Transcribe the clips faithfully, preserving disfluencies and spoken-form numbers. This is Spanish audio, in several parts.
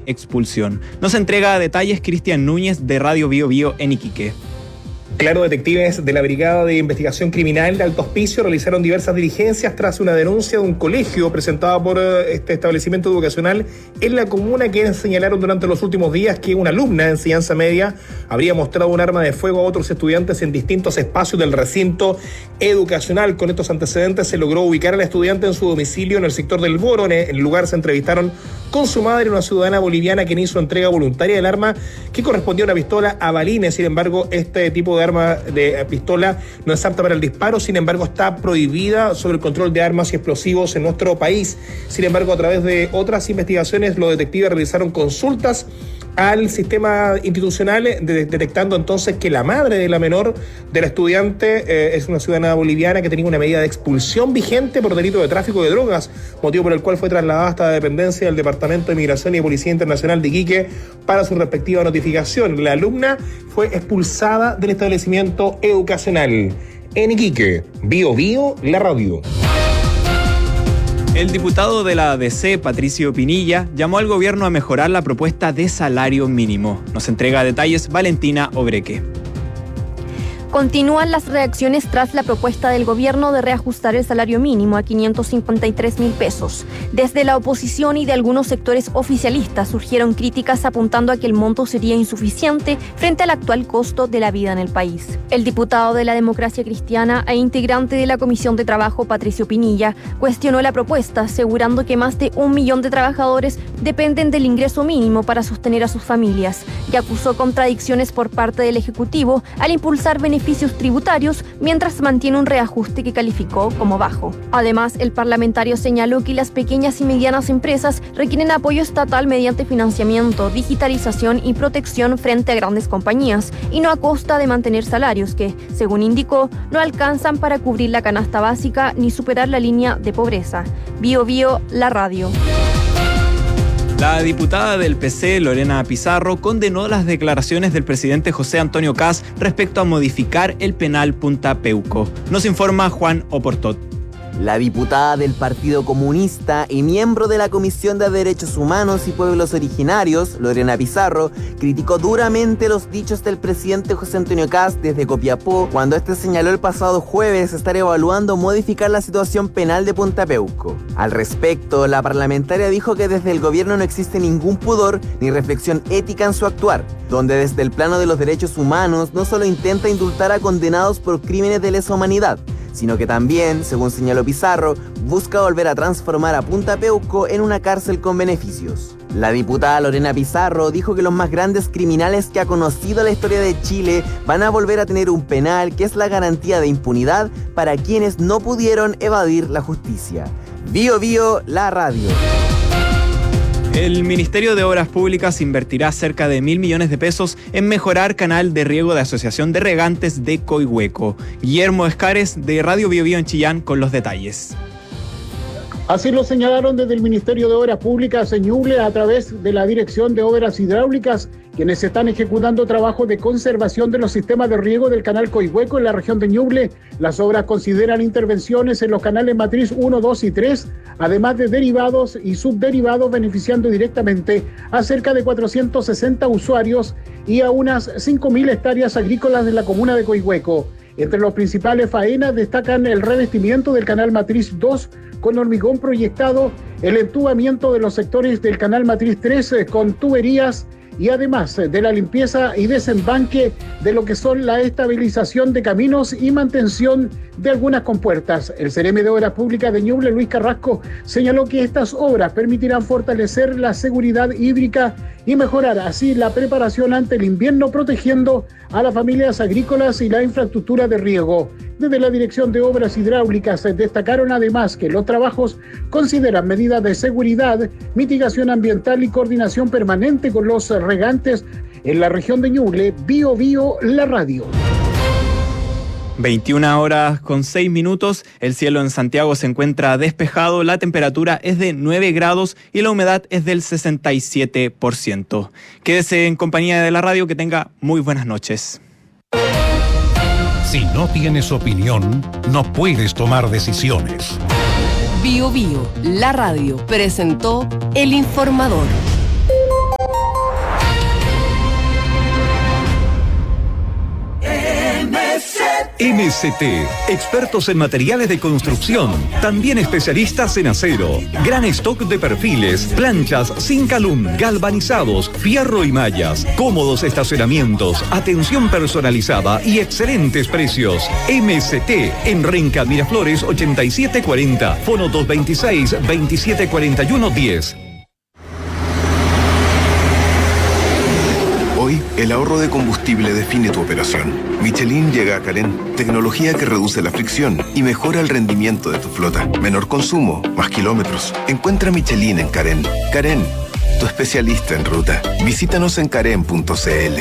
expulsión. Nos entrega detalles Cristian Núñez de Radio Bio Bio en Iquique. Claro, detectives de la Brigada de Investigación Criminal de Alto Hospicio realizaron diversas diligencias tras una denuncia de un colegio presentada por este establecimiento educacional en la comuna, que señalaron durante los últimos días que una alumna de enseñanza media habría mostrado un arma de fuego a otros estudiantes en distintos espacios del recinto educacional. Con estos antecedentes se logró ubicar a la estudiante en su domicilio en el sector del Boro. En el lugar se entrevistaron con su madre, una ciudadana boliviana quien hizo entrega voluntaria del arma que correspondía a una pistola a balines. Sin embargo, este tipo de arma de pistola no es apta para el disparo, sin embargo está prohibida sobre el control de armas y explosivos en nuestro país. Sin embargo, a través de otras investigaciones, los detectives realizaron consultas al sistema institucional, de, detectando entonces que la madre de la menor de la estudiante eh, es una ciudadana boliviana que tenía una medida de expulsión vigente por delito de tráfico de drogas, motivo por el cual fue trasladada hasta la dependencia del Departamento de Migración y Policía Internacional de Iquique para su respectiva notificación. La alumna fue expulsada del establecimiento educacional. En Iquique, Bio Bio, la radio. El diputado de la A D C, Patricio Pinilla, llamó al gobierno a mejorar la propuesta de salario mínimo. Nos entrega detalles Valentina Obreque. Continúan las reacciones tras la propuesta del gobierno de reajustar el salario mínimo a quinientos cincuenta y tres mil pesos. Desde la oposición y de algunos sectores oficialistas surgieron críticas apuntando a que el monto sería insuficiente frente al actual costo de la vida en el país. El diputado de la Democracia Cristiana e integrante de la Comisión de Trabajo, Patricio Pinilla, cuestionó la propuesta, asegurando que más de un millón de trabajadores dependen del ingreso mínimo para sostener a sus familias, y acusó contradicciones por parte del Ejecutivo al impulsar beneficios beneficios tributarios, mientras mantiene un reajuste que calificó como bajo. Además, el parlamentario señaló que las pequeñas y medianas empresas requieren apoyo estatal mediante financiamiento, digitalización y protección frente a grandes compañías, y no a costa de mantener salarios que, según indicó, no alcanzan para cubrir la canasta básica ni superar la línea de pobreza. Bio Bio, la radio. La diputada del P C, Lorena Pizarro, condenó las declaraciones del presidente José Antonio Kast respecto a modificar el penal Punta Peuco. Nos informa Juan Oportot. La diputada del Partido Comunista y miembro de la Comisión de Derechos Humanos y Pueblos Originarios, Lorena Pizarro, criticó duramente los dichos del presidente José Antonio Kast desde Copiapó, cuando este señaló el pasado jueves estar evaluando modificar la situación penal de Punta Peuco. Al respecto, la parlamentaria dijo que desde el gobierno no existe ningún pudor ni reflexión ética en su actuar, donde desde el plano de los derechos humanos no solo intenta indultar a condenados por crímenes de lesa humanidad, sino que también, según señaló Pizarro, busca volver a transformar a Punta Peuco en una cárcel con beneficios. La diputada Lorena Pizarro dijo que los más grandes criminales que ha conocido la historia de Chile van a volver a tener un penal que es la garantía de impunidad para quienes no pudieron evadir la justicia. Bio Bio, la radio. El Ministerio de Obras Públicas invertirá cerca de mil millones de pesos en mejorar canal de riego de Asociación de Regantes de Coihueco. Guillermo Escares, de Radio Bio Bio en Chillán, con los detalles. Así lo señalaron desde el Ministerio de Obras Públicas en Ñuble a través de la Dirección de Obras Hidráulicas, quienes están ejecutando trabajos de conservación de los sistemas de riego del canal Coihueco en la región de Ñuble. Las obras consideran intervenciones en los canales matriz uno, dos y tres, además de derivados y subderivados, beneficiando directamente a cerca de cuatrocientos sesenta usuarios y a unas cinco mil hectáreas agrícolas de la comuna de Coihueco. Entre los principales faenas destacan el revestimiento del canal matriz dos con hormigón proyectado, el entubamiento de los sectores del canal matriz tres con tuberías y además de la limpieza y desembanque de lo que son la estabilización de caminos y mantención de algunas compuertas. El Seremi de Obras Públicas de Ñuble, Luis Carrasco, señaló que estas obras permitirán fortalecer la seguridad hídrica y mejorar así la preparación ante el invierno, protegiendo a las familias agrícolas y la infraestructura de riego. Desde la Dirección de Obras Hidráulicas destacaron además que los trabajos consideran medidas de seguridad, mitigación ambiental y coordinación permanente con los regantes en la región de Ñuble. Bio Bio, la radio. veintiuna horas con seis minutos, el cielo en Santiago se encuentra despejado, la temperatura es de nueve grados y la humedad es del sesenta y siete por ciento. Quédese en compañía de la radio, que tenga muy buenas noches. Si no tienes opinión, no puedes tomar decisiones. Bio Bio, la radio, presentó El Informador. M C T, expertos en materiales de construcción, también especialistas en acero. Gran stock de perfiles, planchas, Zincalum, galvanizados, fierro y mallas, cómodos estacionamientos, atención personalizada y excelentes precios. M C T, en Renca Miraflores ochenta y siete cuarenta, fono dos veintiséis, veintisiete cuarenta y uno diez. Hoy, el ahorro de combustible define tu operación. Michelin llega a Carén, tecnología que reduce la fricción y mejora el rendimiento de tu flota. Menor consumo, más kilómetros. Encuentra Michelin en Carén. Carén, tu especialista en ruta. Visítanos en carén punto c l.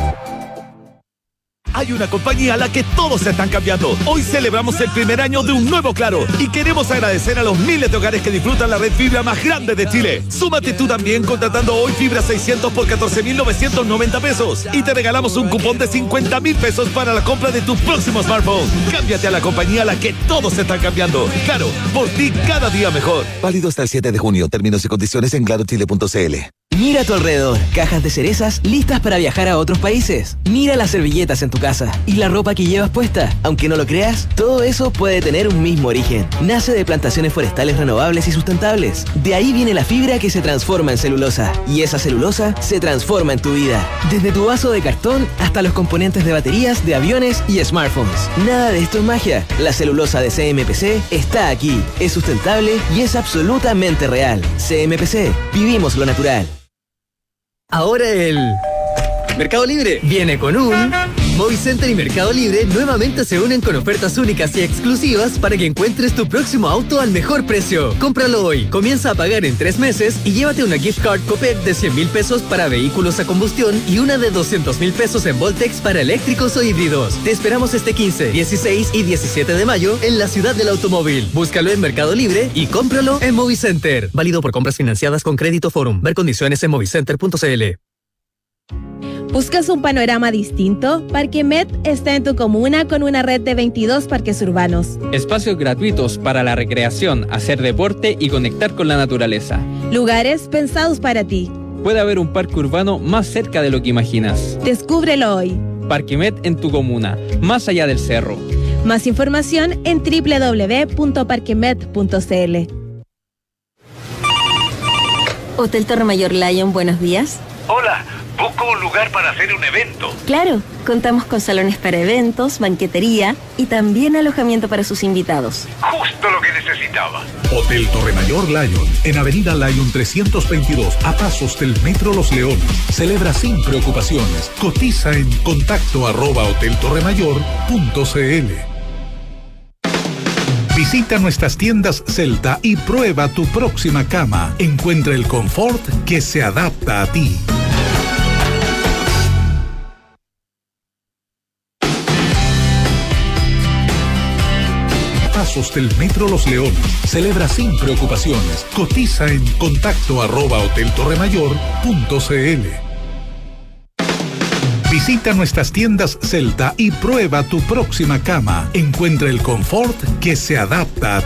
Hay una compañía a la que todos se están cambiando. Hoy celebramos el primer año de un nuevo Claro y queremos agradecer a los miles de hogares que disfrutan la red fibra más grande de Chile. Súmate tú también contratando hoy fibra seiscientos por catorce mil novecientos noventa pesos y te regalamos un cupón de cincuenta mil pesos para la compra de tu próximo smartphone. Cámbiate a la compañía a la que todos se están cambiando. Claro, por ti cada día mejor. Válido hasta el siete de junio. Términos y condiciones en claro chile punto c l. Mira a tu alrededor, cajas de cerezas listas para viajar a otros países. Mira las servilletas en tu casa y la ropa que llevas puesta. Aunque no lo creas, todo eso puede tener un mismo origen. Nace de plantaciones forestales renovables y sustentables. De ahí viene la fibra que se transforma en celulosa. Y esa celulosa se transforma en tu vida. Desde tu vaso de cartón hasta los componentes de baterías, de aviones y smartphones. Nada de esto es magia. La celulosa de C M P C está aquí. Es sustentable y es absolutamente real. C M P C. Vivimos lo natural. Ahora el Mercado Libre viene con un... Movicenter y Mercado Libre nuevamente se unen con ofertas únicas y exclusivas para que encuentres tu próximo auto al mejor precio. Cómpralo hoy, comienza a pagar en tres meses y llévate una gift card Copec de cien mil pesos para vehículos a combustión y una de doscientos mil pesos en Voltex para eléctricos o híbridos. Te esperamos este quince, dieciséis y diecisiete de mayo en la ciudad del automóvil. Búscalo en Mercado Libre y cómpralo en Movicenter. Válido por compras financiadas con Crédito Forum. Ver condiciones en movicenter punto c l. ¿Buscas un panorama distinto? Parquemet está en tu comuna con una red de veintidós parques urbanos. Espacios gratuitos para la recreación, hacer deporte y conectar con la naturaleza. Lugares pensados para ti. Puede haber un parque urbano más cerca de lo que imaginas. Descúbrelo hoy. Parquemet en tu comuna, más allá del cerro. Más información en doble u doble u doble u punto parquemet punto c l. Hotel Torre Mayor Lion, buenos días. Hola. Busco un lugar para hacer un evento. Claro, contamos con salones para eventos, banquetería y también alojamiento para sus invitados. Justo lo que necesitaba. Hotel Torre Mayor Lion, en Avenida Lion trescientos veintidós, a pasos del Metro Los Leones. Celebra sin preocupaciones. Cotiza en contacto arroba hotel torre mayor punto c l. Visita nuestras tiendas Celta y prueba tu próxima cama. Encuentra el confort que se adapta a ti. Pasos del Metro Los Leones. Celebra sin preocupaciones. Cotiza en contacto arroba hotel torre mayor punto c l. Visita nuestras tiendas Celta y prueba tu próxima cama. Encuentra el confort que se adapta a ti.